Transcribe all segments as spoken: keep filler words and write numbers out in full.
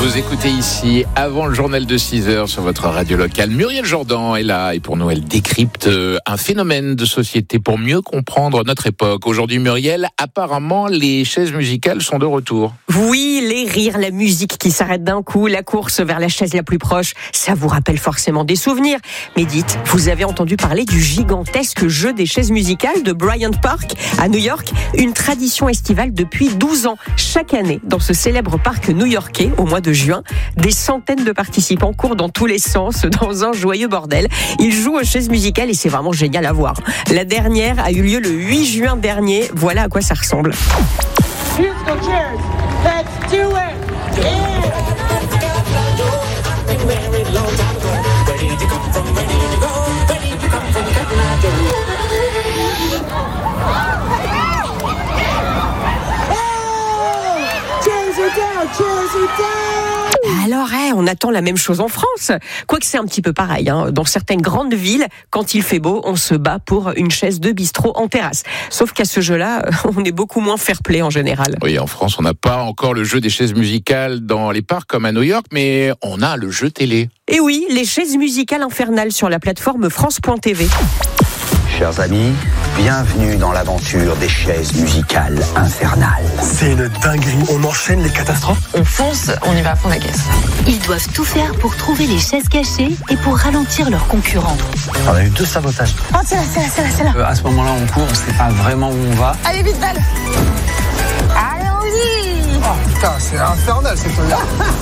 Vous écoutez ici, avant le journal de six heures sur votre radio locale, Muriel Jourdan est là et pour nous, elle décrypte un phénomène de société pour mieux comprendre notre époque. Aujourd'hui, Muriel, apparemment, les chaises musicales sont de retour. Oui, les rires, la musique qui s'arrête d'un coup, la course vers la chaise la plus proche, ça vous rappelle forcément des souvenirs. Mais dites, vous avez entendu parler du gigantesque jeu des chaises musicales de Bryant Park à New York, une tradition estivale depuis douze ans. Chaque année, dans ce célèbre parc new-yorkais, au mois de juin, des centaines de participants courent dans tous les sens, dans un joyeux bordel. Ils jouent aux chaises musicales et c'est vraiment génial à voir. La dernière a eu lieu le huit juin dernier. Voilà à quoi ça ressemble. Musical chairs, let's do it! Yeah! Alors, hey, on attend la même chose en France. Quoique c'est un petit peu pareil. Hein. Dans certaines grandes villes, quand il fait beau, on se bat pour une chaise de bistrot en terrasse. Sauf qu'à ce jeu-là, on est beaucoup moins fair-play en général. Oui, en France, on n'a pas encore le jeu des chaises musicales dans les parcs comme à New York, mais on a le jeu télé. Et oui, les chaises musicales infernales sur la plateforme France point T V. Chers amis, bienvenue dans l'aventure des chaises musicales infernales. C'est une dinguerie, on enchaîne les catastrophes. On fonce, on y va à fond la caisse. Ils doivent tout faire pour trouver les chaises cachées et pour ralentir leurs concurrents. On a eu deux sabotages. Oh, c'est là, c'est là, c'est là, c'est là. Euh, à ce moment-là, on court, on sait pas vraiment où on va. Allez, vite, balle. Allons-y. Oh putain, c'est infernal cette truc-là.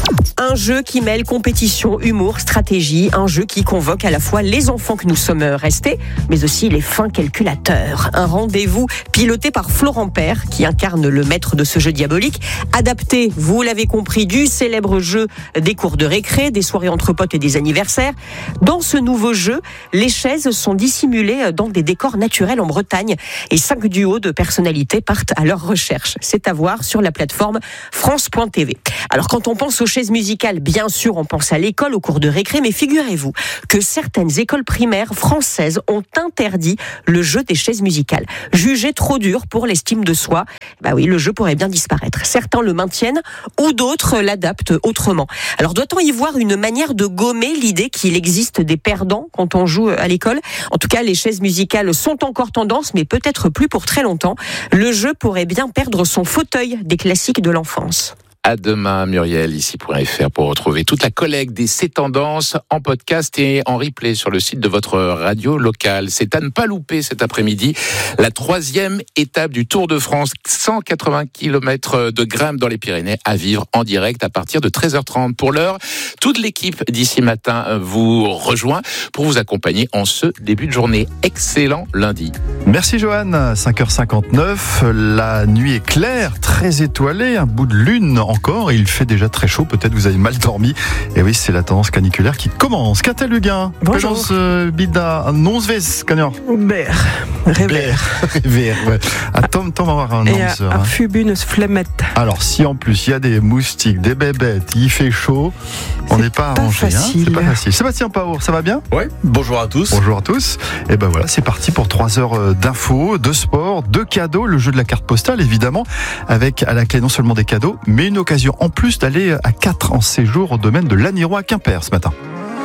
Un jeu qui mêle compétition, humour, stratégie, un jeu qui convoque à la fois les enfants que nous sommes restés, mais aussi les fins calculateurs. Un rendez-vous piloté par Florent Père, qui incarne le maître de ce jeu diabolique, adapté, vous l'avez compris, du célèbre jeu des cours de récré, des soirées entre potes et des anniversaires. Dans ce nouveau jeu, les chaises sont dissimulées dans des décors naturels en Bretagne et cinq duos de personnalités partent à leur recherche. C'est à voir sur la plateforme France point T V. Alors quand on pense aux chaises musicales, bien sûr, on pense à l'école, aux cours de récré, mais figurez-vous que certaines écoles primaires françaises ont interdit le jeu des chaises musicales. Jugé trop dur pour l'estime de soi, bah oui, le jeu pourrait bien disparaître. Certains le maintiennent ou d'autres l'adaptent autrement. Alors doit-on y voir une manière de gommer l'idée qu'il existe des perdants quand on joue à l'école ? En tout cas, les chaises musicales sont encore tendance, mais peut-être plus pour très longtemps. Le jeu pourrait bien perdre son fauteuil des classiques de l'enfance. À demain, Muriel, ici point F R, pour retrouver toute la collecte des C'est Tendances en podcast et en replay sur le site de votre radio locale. C'est à ne pas louper cet après-midi, la troisième étape du Tour de France, cent quatre-vingts kilomètres de grimpe dans les Pyrénées à vivre en direct à partir de treize heures trente. Pour l'heure, toute l'équipe d'ici matin vous rejoint pour vous accompagner en ce début de journée. Excellent lundi. Merci Johan, cinq heures cinquante-neuf, la nuit est claire, très étoilée, un bout de lune encore, il fait déjà très chaud, peut-être vous avez mal dormi. Et oui, c'est la tendance caniculaire qui commence. Katel Huguin, bonjour. Bida, nonsves, Kanyor. Ber, Rever. Rever, ouais. À Tom, Tom, avoir un Et à Fubunus Flemmette. Alors, si en plus il y a des moustiques, des bébêtes, il fait chaud, on n'est pas arrangé. Hein, c'est pas facile. Sébastien Paour, ça va bien ? Oui, bonjour à tous. Bonjour à tous. Et ben voilà, c'est parti pour trois heures d'infos, de sport, de cadeaux, le jeu de la carte postale évidemment, avec à la clé non seulement des cadeaux, mais une occasion en plus d'aller à quatre en séjour au domaine de l'Anirois à Quimper ce matin.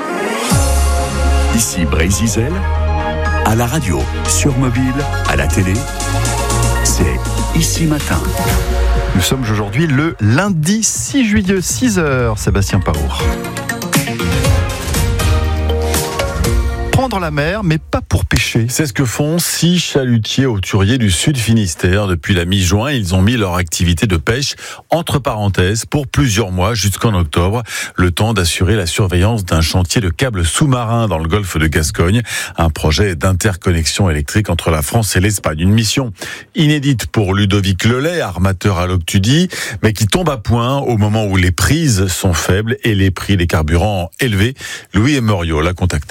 Ici Brésil, à la radio, sur mobile, à la télé, c'est Ici Matin. Nous sommes aujourd'hui le lundi six juillet, six heures, Sébastien Paour. Prendre la mer, mais pas pour pêcher. C'est ce que font six chalutiers hauturiers du Sud Finistère. Depuis la mi-juin, ils ont mis leur activité de pêche entre parenthèses pour plusieurs mois jusqu'en octobre, le temps d'assurer la surveillance d'un chantier de câbles sous-marins dans le golfe de Gascogne, un projet d'interconnexion électrique entre la France et l'Espagne. Une mission inédite pour Ludovic Lelay, armateur à Loctudie, mais qui tombe à point au moment où les prises sont faibles et les prix des carburants élevés. Louis Emerio l'a contacté.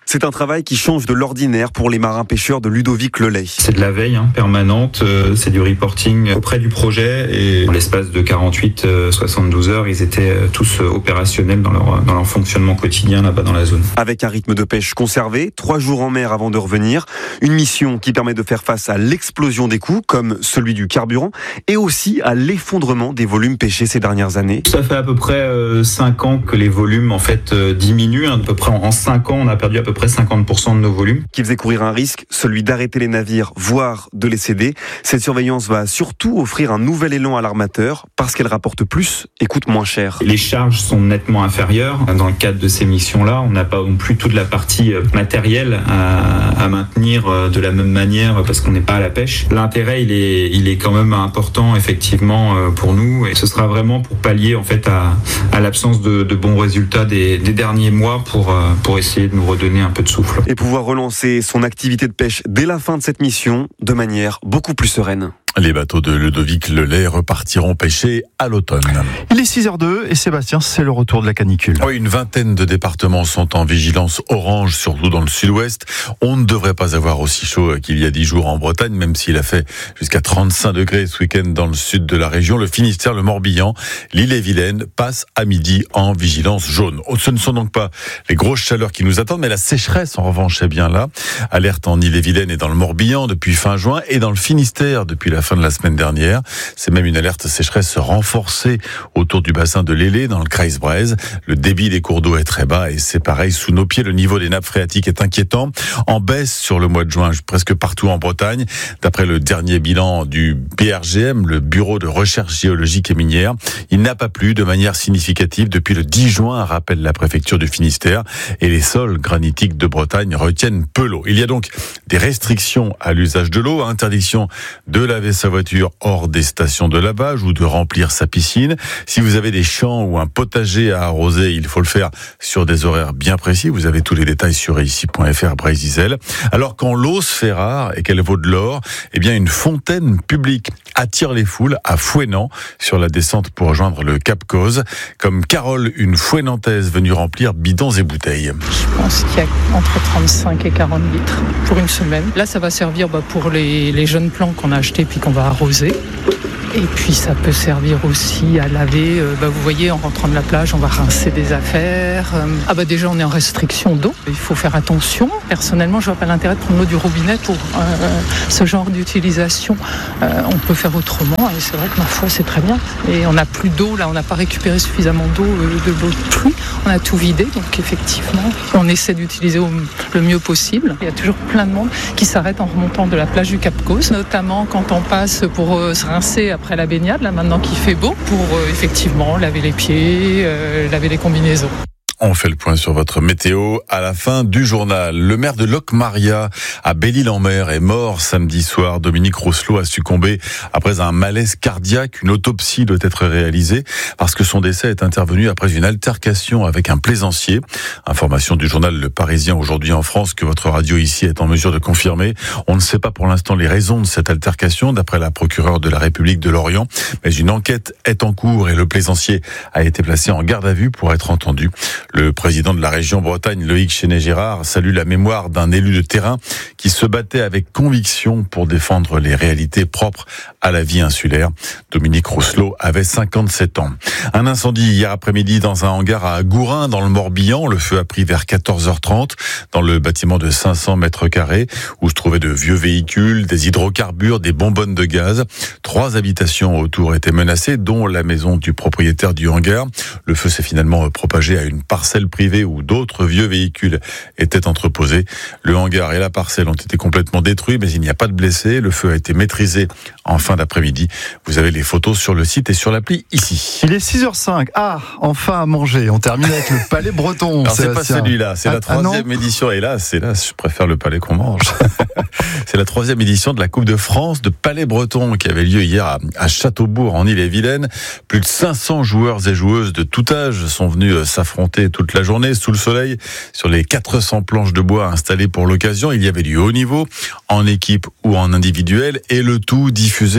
C'est un travail qui change de l'ordinaire pour les marins-pêcheurs de Ludovic Lelay. C'est de la veille hein, permanente, euh, c'est du reporting auprès du projet et en l'espace de quarante-huit à soixante-douze heures, ils étaient euh, tous euh, opérationnels dans leur, dans leur fonctionnement quotidien là-bas dans la zone. Avec un rythme de pêche conservé, trois jours en mer avant de revenir, une mission qui permet de faire face à l'explosion des coûts comme celui du carburant et aussi à l'effondrement des volumes pêchés ces dernières années. Ça fait à peu près euh, cinq ans que les volumes en fait euh, diminuent, hein, à peu près en cinq ans on a perdu à peu près cinquante pour cent de nos volumes. Qui faisait courir un risque, celui d'arrêter les navires, voire de les céder. Cette surveillance va surtout offrir un nouvel élan à l'armateur parce qu'elle rapporte plus et coûte moins cher. Les charges sont nettement inférieures. Dans le cadre de ces missions-là, on n'a pas non plus toute la partie matérielle à, à maintenir de la même manière parce qu'on n'est pas à la pêche. L'intérêt, il est, il est quand même important effectivement pour nous et ce sera vraiment pour pallier en fait à, à l'absence de, de bons résultats des, des derniers mois pour, pour essayer de nous redonner un peu de souffle. Et pouvoir relancer son activité de pêche dès la fin de cette mission de manière beaucoup plus sereine. Les bateaux de Ludovic Lelay repartiront pêcher à l'automne. Il est six heures deux et Sébastien, c'est le retour de la canicule. Oui, une vingtaine de départements sont en vigilance orange, surtout dans le sud-ouest. On ne devrait pas avoir aussi chaud qu'il y a dix jours en Bretagne, même s'il a fait jusqu'à trente-cinq degrés ce week-end dans le sud de la région. Le Finistère, le Morbihan, l'Ille-et-Vilaine passent à midi en vigilance jaune. Ce ne sont donc pas les grosses chaleurs qui nous attendent, mais la sécheresse en revanche est bien là. Alerte en Ille-et-Vilaine et dans le Morbihan depuis fin juin et dans le Finistère depuis la fin de la semaine dernière. C'est même une alerte sécheresse renforcée autour du bassin de l'Élé dans le Kreis-Breise. Le débit des cours d'eau est très bas et c'est pareil sous nos pieds. Le niveau des nappes phréatiques est inquiétant. En baisse sur le mois de juin, presque partout en Bretagne. D'après le dernier bilan du B R G M, le Bureau de recherche géologique et minière, il n'a pas plu de manière significative depuis le dix juin, rappelle la préfecture du Finistère. Et les sols granitiques de Bretagne retiennent peu l'eau. Il y a donc des restrictions à l'usage de l'eau, interdiction de laver sa voiture hors des stations de lavage ou de remplir sa piscine. Si vous avez des champs ou un potager à arroser, il faut le faire sur des horaires bien précis. Vous avez tous les détails sur ici point f r Brésil. Alors quand l'eau se fait rare et qu'elle vaut de l'or, eh bien une fontaine publique attire les foules à Fouesnant sur la descente pour rejoindre le Cap Cause. Comme Carole, une Fouesnantaise venue remplir bidons et bouteilles. Je pense qu'il y a entre trente-cinq et quarante litres pour une semaine. Là, ça va servir bah, pour les, les jeunes plants qu'on a achetés puis qu'on va arroser. Et puis ça peut servir aussi à laver. Euh, bah, vous voyez, en rentrant de la plage, on va rincer des affaires. Euh, ah bah déjà, on est en restriction d'eau. Il faut faire attention. Personnellement, je vois pas l'intérêt de prendre l'eau du robinet pour euh, ce genre d'utilisation. Euh, on peut faire autrement. Et c'est vrai que ma foi, c'est très bien. Et on n'a plus d'eau. Là, on n'a pas récupéré suffisamment d'eau euh, de l'eau de pluie. On a tout vidé. Donc effectivement, on essaie d'utiliser au, le mieux possible. Il y a toujours plein de monde qui s'arrête en remontant de la plage du Cap Cause, notamment quand on passe pour euh, se rincer après après la baignade, là maintenant qu'il fait beau, pour euh, effectivement laver les pieds, euh, laver les combinaisons. On fait le point sur votre météo à la fin du journal. Le maire de Locmaria à Belle-Île-en-Mer est mort samedi soir. Dominique Rousselot a succombé après un malaise cardiaque. Une autopsie doit être réalisée parce que son décès est intervenu après une altercation avec un plaisancier. Information du journal Le Parisien aujourd'hui en France que votre radio ici est en mesure de confirmer. On ne sait pas pour l'instant les raisons de cette altercation d'après la procureure de la République de Lorient. Mais une enquête est en cours et le plaisancier a été placé en garde à vue pour être entendu. Le président de la région Bretagne, Loïc Chenet-Girard, salue la mémoire d'un élu de terrain qui se battait avec conviction pour défendre les réalités propres à la vie insulaire. Dominique Rousselot avait cinquante-sept ans. Un incendie hier après-midi dans un hangar à Gourin, dans le Morbihan. Le feu a pris vers quatorze heures trente dans le bâtiment de cinq cents mètres carrés où se trouvaient de vieux véhicules, des hydrocarbures, des bonbonnes de gaz. Trois habitations autour étaient menacées, dont la maison du propriétaire du hangar. Le feu s'est finalement propagé à une parcelle privée où d'autres vieux véhicules étaient entreposés. Le hangar et la parcelle ont été complètement détruits, mais il n'y a pas de blessés. Le feu a été maîtrisé en fin d'après-midi. Vous avez les photos sur le site et sur l'appli ici. Il est six heures cinq. Ah, enfin à manger. On termine avec le Palais Breton. Alors c'est pas celui-là, c'est ah, la troisième ah édition. Et là, c'est là, je préfère le palais qu'on mange. C'est la troisième édition de la Coupe de France de Palais Breton qui avait lieu hier à, à Châteaubourg en Ille-et-Vilaine. Plus de cinq cents joueurs et joueuses de tout âge sont venus s'affronter toute la journée sous le soleil sur les quatre cents planches de bois installées pour l'occasion. Il y avait du haut niveau en équipe ou en individuel et le tout diffusé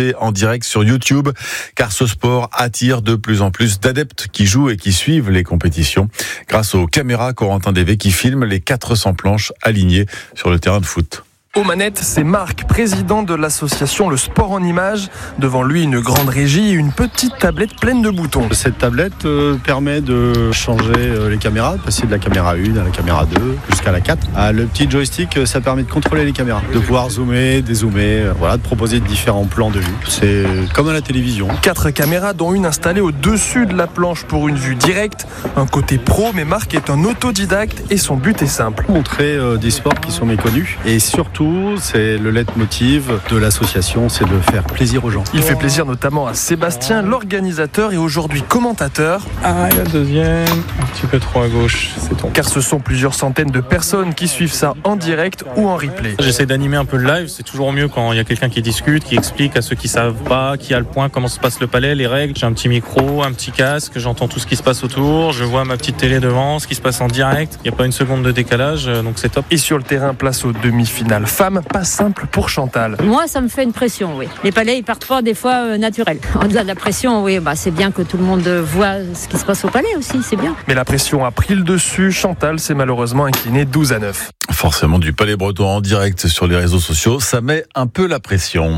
diffusé en direct sur YouTube, car ce sport attire de plus en plus d'adeptes qui jouent et qui suivent les compétitions grâce aux caméras Corentin Dévé qui filment les quatre cents planches alignées sur le terrain de foot. Aux manettes, c'est Marc, président de l'association Le Sport en Images. Devant lui, une grande régie et une petite tablette pleine de boutons. Cette tablette euh, permet de changer euh, les caméras, de passer de la caméra un à la caméra deux jusqu'à la quatre. Ah, le petit joystick, euh, ça permet de contrôler les caméras, de pouvoir zoomer, dézoomer, euh, voilà, de proposer différents plans de vue. C'est comme à la télévision. Quatre caméras, dont une installée au-dessus de la planche pour une vue directe. Un côté pro, mais Marc est un autodidacte et son but est simple. Montrer euh, des sports qui sont méconnus et surtout c'est le leitmotiv de l'association, c'est de faire plaisir aux gens. Il fait plaisir notamment à Sébastien, l'organisateur et aujourd'hui commentateur. Ah, la deuxième, un petit peu trop à gauche, c'est ton. Car ce sont plusieurs centaines de personnes qui suivent ça en direct ou en replay. J'essaie d'animer un peu le live, c'est toujours mieux quand il y a quelqu'un qui discute, qui explique à ceux qui savent pas, qui a le point, comment se passe le palais, les règles. J'ai un petit micro, un petit casque, j'entends tout ce qui se passe autour, je vois ma petite télé devant, ce qui se passe en direct. Il n'y a pas une seconde de décalage, donc c'est top. Et sur le terrain, place aux demi-finales femmes, pas simple pour Chantal. Moi, ça me fait une pression, oui. Les palais, ils partent pas des fois euh, naturels. Au-delà de la pression, oui, bah, c'est bien que tout le monde voit ce qui se passe au palais aussi, c'est bien. Mais la pression a pris le dessus. Chantal s'est malheureusement inclinée douze à neuf. Forcément, du Palais Breton en direct sur les réseaux sociaux, ça met un peu la pression.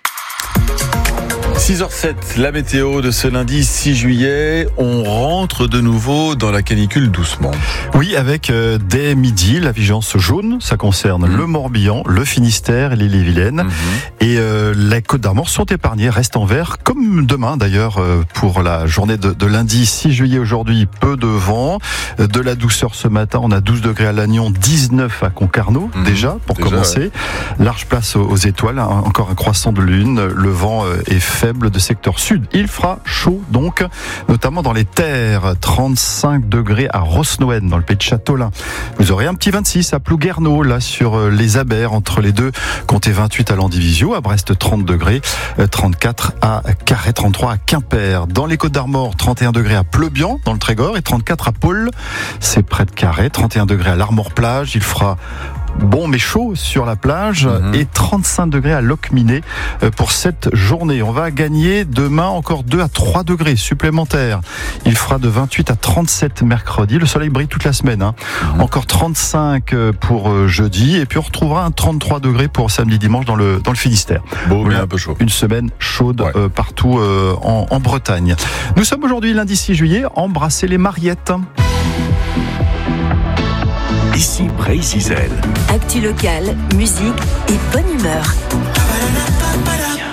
six heures zéro sept, la météo de ce lundi six juillet. On rentre de nouveau dans la canicule doucement. Oui, avec euh, dès midi, la vigilance jaune, ça concerne mmh. le Morbihan, le Finistère et l'Ille-et-Vilaine. Mmh. Et euh, les Côtes d'Armor sont épargnées, restent en vert, comme demain d'ailleurs euh, pour la journée de, de lundi six juillet aujourd'hui. Peu de vent, de la douceur ce matin. On a douze degrés à Lannion, dix-neuf à Concarneau mmh. déjà, pour déjà, commencer. Ouais. Large place aux, aux étoiles, hein, encore un croissant de lune. Le vent euh, est faible de secteur sud. Il fera chaud donc, notamment dans les terres. trente-cinq degrés à Rosnoën, dans le pays de Châteaulin. Vous aurez un petit vingt-six à Plouguerneau, là sur les Abers, entre les deux. Comptez vingt-huit à Landivisio, à Brest trente degrés, trente-quatre à Carhaix, trente-trois à Quimper. Dans les Côtes d'Armor, trente et un degrés à Pleubian, dans le Trégor, et trente-quatre à Pôle, c'est près de Carhaix. trente et un degrés à l'Armor-Plage. Il fera bon mais chaud sur la plage mmh. et trente-cinq degrés à Locminé pour cette journée. On va gagner demain encore deux à trois degrés supplémentaires. Il fera de vingt-huit à trente-sept mercredi. Le soleil brille toute la semaine. Hein. Mmh. Encore trente-cinq pour jeudi et puis on retrouvera un trente-trois degrés pour samedi dimanche dans le, dans le Finistère. Beau mais un peu chaud. Une semaine chaude ouais. euh, partout euh, en, en Bretagne. Nous sommes aujourd'hui lundi six juillet. Embrassez les mariettes. Ici Bray-Zizel. Actu local, musique et bonne humeur.